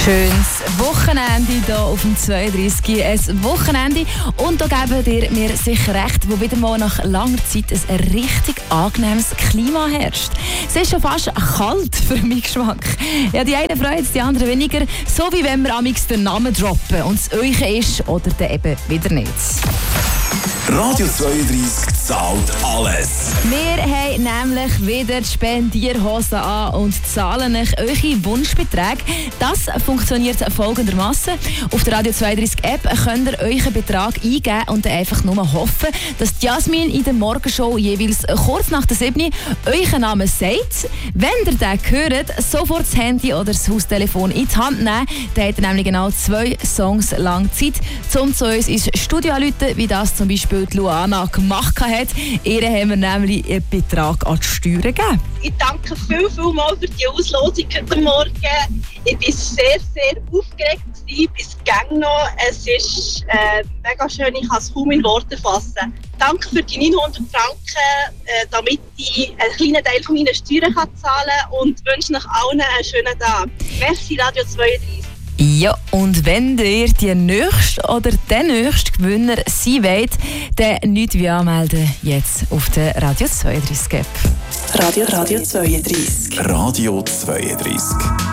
Schönes Wochenende hier auf dem 32. Ein Wochenende. Und da geben dir mir sicher recht, wo wieder mal nach langer Zeit ein richtig angenehmes Klima herrscht. Es ist schon fast kalt für meinen Geschmack. Ja, die einen freuen es, die anderen weniger. So wie wenn wir amix den Namen droppen und es euch ist oder dann eben wieder nicht. Radio 32 zahlt alles. Wir haben nämlich wieder die Spendierhosen an und zahlen euch eure Wunschbeträge. Das funktioniert folgendermaßen: Auf der Radio 32 App könnt ihr euren Betrag eingeben und dann einfach nur hoffen, dass Jasmin in der Morgenshow jeweils kurz nach der 7 euren Namen sagt. Wenn ihr den hört, sofort das Handy oder das Haustelefon in die Hand nehmen. Dann habt ihr nämlich genau 2 Songs lang Zeit, um zu uns ins Studio zu rufen, wie das zum Beispiel die Luana gemacht hat. Ihr haben wir nämlich einen Betrag an die Steuern gegeben. Ich danke vielmals für die Auslosung heute Morgen. Ich war sehr, sehr aufgeregt bis gäng noch. Es ist mega schön, ich kann es kaum in Worte fassen. Danke für die 900 Franken, damit ich einen kleinen Teil von meinen Steuern zahlen kann und wünsche euch allen einen schönen Tag. Merci Radio 32. Ja, und wenn ihr die nächste oder den nächsten Gewinner sein wollt, dann nicht wie anmelden jetzt auf der Radio 32 App. Radio 32. Radio 32.